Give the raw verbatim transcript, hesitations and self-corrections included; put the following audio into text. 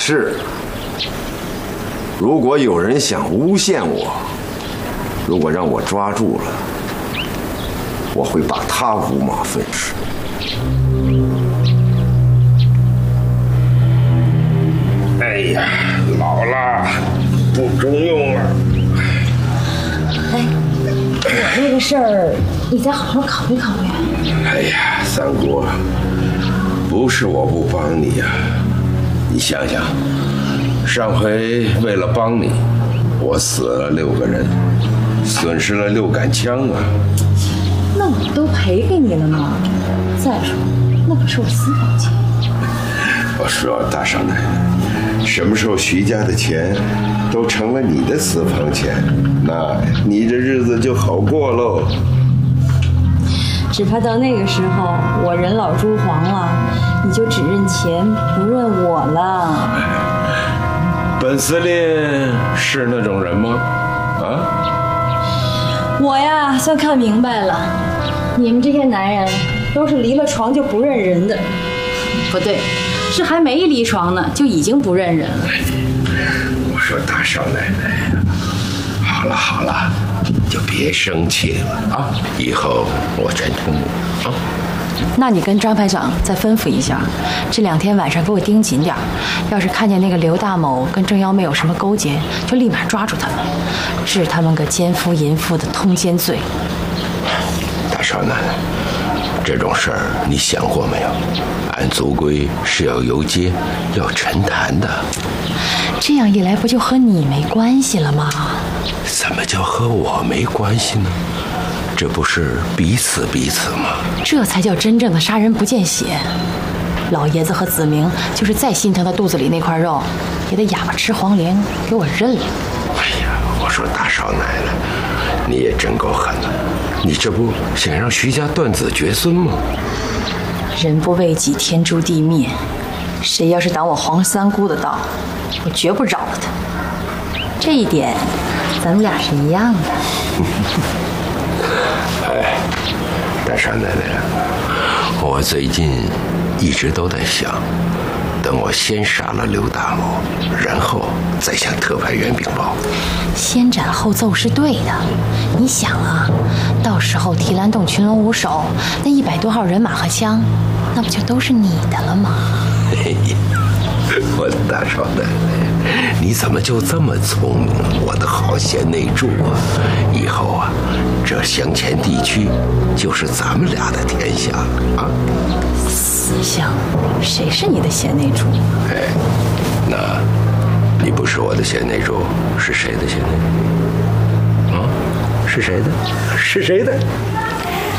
是，如果有人想诬陷我，如果让我抓住了，我会把他五马分尸。哎呀，老了，不中用了。 哎，我这个事儿，你再好好考虑考虑。 哎呀，三姑，不是我不帮你呀、啊，你想想，上回为了帮你，我死了六个人，损失了六杆枪啊。 那我都赔给你了吗？再说，那可是我私房钱。 我说大少奶奶，什么时候徐家的钱都成了你的私房钱，那你这日子就好过喽。 只怕到那个时候，我人老珠黄了，你就只认钱不认我了。 本司令是那种人吗？啊？ 我呀，算看明白了，你们这些男人都是离了床就不认人的。不对，是还没离床呢，就已经不认人了。 我说大少奶奶，好了好了，就别生气了啊！以后我全听你啊。 那你跟张排长再吩咐一下，这两天晚上给我盯紧点，要是看见那个刘大某跟郑幺妹有什么勾结，就立马抓住他们，治他们个奸夫淫妇的通奸罪。 大少奶奶，这种事儿你想过没有？按族规是要游街，要沉潭的。 这样一来，不就和你没关系了吗？ 怎么叫和我没关系呢？这不是彼此彼此吗？ 这才叫真正的杀人不见血。老爷子和子明就是再心疼他肚子里那块肉，也得哑巴吃黄连，给我认了。 哎呀，我说大少奶奶，你也真够狠的，你这不想让徐家断子绝孙吗？ 人不为己，天诛地灭。谁要是挡我黄三姑的道，我绝不饶了他。这一点，咱们俩是一样的。 哎，大少奶奶，我最近一直都在想，等我先杀了刘大某，然后再向特派员禀报。 先斩后奏是对的。你想啊，到时候提篮洞群龙无首，那一百多号人马和枪，那不就都是你的了吗？ 嘿嘿，我的大少奶奶，你怎么就这么聪明，我的好贤内助啊！以后啊，这镶前地区就是咱们俩的天下啊！ 死相，谁是你的贤内助？ 哎，那你不是我的贤内助，是谁的贤内助？啊，是谁的？是谁的？